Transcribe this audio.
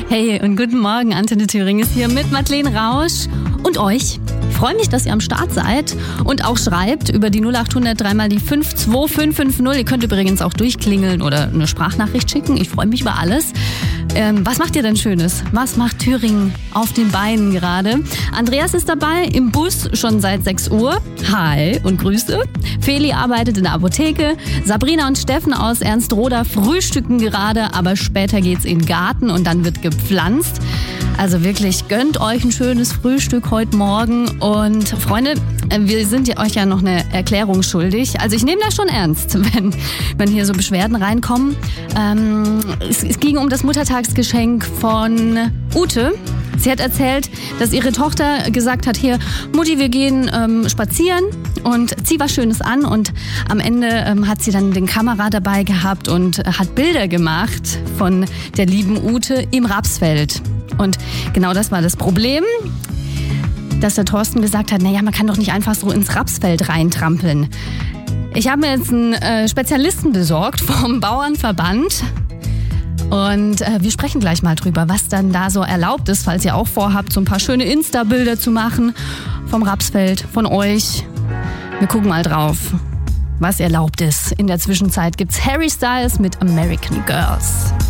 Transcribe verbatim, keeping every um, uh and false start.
Hey und guten Morgen, Antenne Thüringen ist hier mit Madeleine Rausch und euch. Ich freue mich, dass ihr am Start seid und auch schreibt über die null acht hundert drei mal die fünf zwei fünf fünf null. Ihr könnt übrigens auch durchklingeln oder eine Sprachnachricht schicken. Ich freue mich über alles. Ähm, was macht ihr denn Schönes? Was macht Thüringen auf den Beinen gerade? Andreas ist dabei im Bus schon seit sechs Uhr. Hi und Grüße. Feli arbeitet in der Apotheke. Sabrina und Steffen aus Ernst-Roda frühstücken gerade, aber später geht's in den Garten und dann wird gepflanzt. Also wirklich, gönnt euch ein schönes Frühstück heute Morgen. Und Freunde, wir sind euch ja noch eine Erklärung schuldig. Also ich nehme das schon ernst, wenn, wenn hier so Beschwerden reinkommen. Ähm, es, es ging um das Muttertagsgeschenk von Ute. Sie hat erzählt, dass ihre Tochter gesagt hat, hier, Mutti, wir gehen ähm, spazieren und zieh was Schönes an. Und am Ende ähm, hat sie dann den Kamera dabei gehabt und äh, hat Bilder gemacht von der lieben Ute im Rapsfeld. Und genau das war das Problem, dass der Thorsten gesagt hat, naja, man kann doch nicht einfach so ins Rapsfeld reintrampeln. Ich habe mir jetzt einen äh, Spezialisten besorgt vom Bauernverband. Und äh, wir sprechen gleich mal drüber, was dann da so erlaubt ist, falls ihr auch vorhabt, so ein paar schöne Insta-Bilder zu machen vom Rapsfeld, von euch. Wir gucken mal drauf, was erlaubt ist. In der Zwischenzeit gibt's Harry Styles mit American Girls.